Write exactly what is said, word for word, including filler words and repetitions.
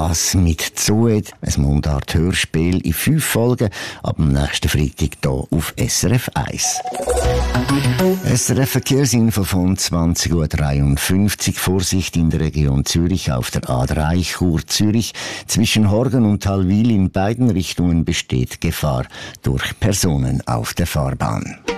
Das mit Zoet, ein Mundart-Hörspiel in fünf Folgen, ab dem nächsten Freitag hier auf S R F eins. S R F Verkehrsinfo von zwanzig Uhr dreiundfünfzig. Vorsicht in der Region Zürich auf der A drei Chur-Zürich. Zwischen Horgen und Talwil in beiden Richtungen besteht Gefahr durch Personen auf der Fahrbahn.